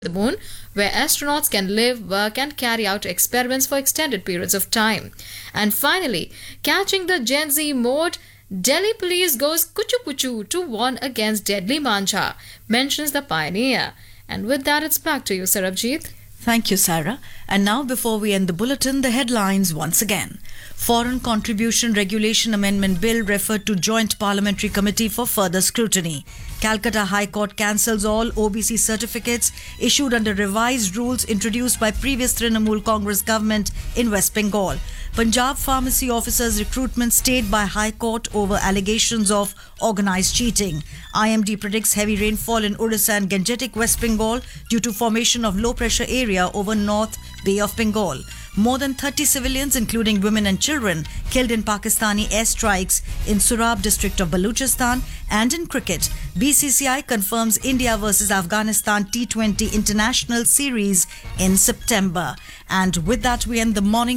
the moon, where astronauts can live, work, and carry out experiments for extended periods of time. And finally, catching the Gen Z mode, Delhi police goes kuchu kuchu to warn against deadly mancha, mentions the pioneer. And with that, it's back to you, Sarabjit. Thank you, Sarah. And now, before we end the bulletin, the headlines once again. Foreign Contribution Regulation Amendment Bill referred to Joint Parliamentary Committee for further scrutiny. Calcutta High Court cancels all OBC certificates issued under revised rules introduced by previous Trinamool Congress government in West Bengal. Punjab pharmacy officers' recruitment stayed by High Court over allegations of organised cheating. IMD predicts heavy rainfall in Odisha and Gangetic West Bengal due to formation of low pressure area over North Bay of Bengal. More than 30 civilians, including women and children, killed in Pakistani airstrikes in Surab district of Balochistan. And in cricket, BCCI confirms India versus Afghanistan T20 International Series in September. And with that, we end the morning